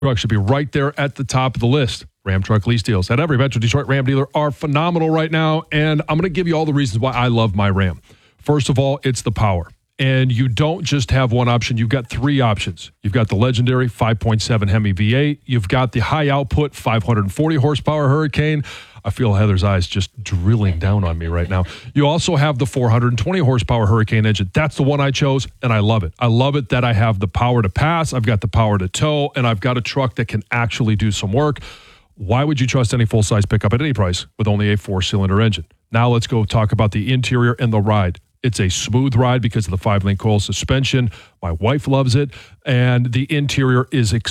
Truck should be right there at the top of the list. Ram Truck Lease Deals at every Metro Detroit Ram dealer are phenomenal right now, and I'm going to give you all the reasons why I love my Ram. First of all, it's the power. And you don't just have one option. You've got three options. You've got the legendary 5.7 Hemi V8. You've got the high output 540 horsepower Hurricane. I feel Heather's eyes just drilling down on me right now. You also have the 420 horsepower Hurricane engine. That's the one I chose, and I love it. I love it that I have the power to pass, I've got the power to tow, and I've got a truck that can actually do some work. Why would you trust any full-size pickup at any price with only a four-cylinder engine? Now let's go talk about the interior and the ride. It's a smooth ride because of the 5-link coil suspension. My wife loves it, and the interior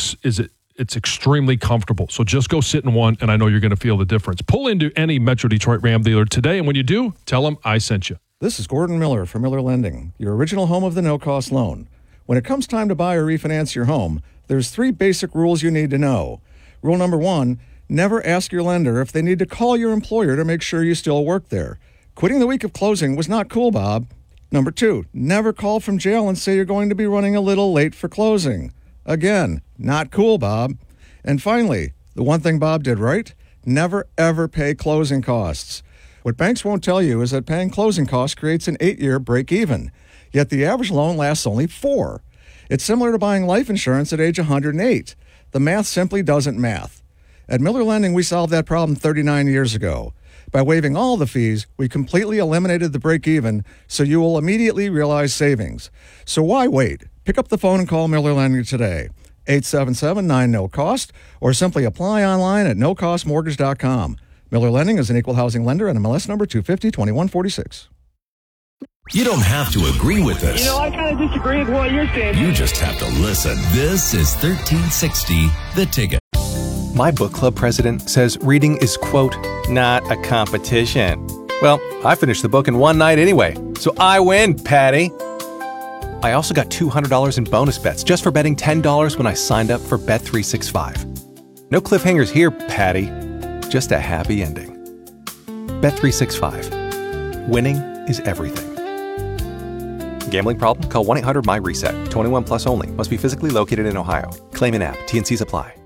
it's extremely comfortable. So just go sit in one, and I know you're going to feel the difference. Pull into any Metro Detroit Ram dealer today, and when you do, tell them I sent you. This is Gordon Miller from Miller Lending, your original home of the no-cost loan. When it comes time to buy or refinance your home, there's 3 basic rules you need to know. Rule number 1, never ask your lender if they need to call your employer to make sure you still work there. Quitting the week of closing was not cool, Bob. Number 2, never call from jail and say you're going to be running a little late for closing. Again, not cool, Bob. And finally, the one thing Bob did right, never ever pay closing costs. What banks won't tell you is that paying closing costs creates an 8-year break even, yet the average loan lasts only 4. It's similar to buying life insurance at age 108. The math simply doesn't math. At Miller Lending, we solved that problem 39 years ago. By waiving all the fees, we completely eliminated the break-even, so you will immediately realize savings. So why wait? Pick up the phone and call Miller Lending today, 877-9-NO-COST, or simply apply online at nocostmortgage.com. Miller Lending is an equal housing lender and MLS number 250-2146. You don't have to agree with us. I kind of disagree with what you're saying. You just have to listen. This is 1360 The Ticket. My book club president says reading is, quote, not a competition. Well, I finished the book in one night anyway, so I win, Patty. I also got $200 in bonus bets just for betting $10 when I signed up for Bet365. No cliffhangers here, Patty. Just a happy ending. Bet365. Winning is everything. Gambling problem? Call 1-800-MY-RESET. 21 plus only. Must be physically located in Ohio. Claim in app. T&Cs apply.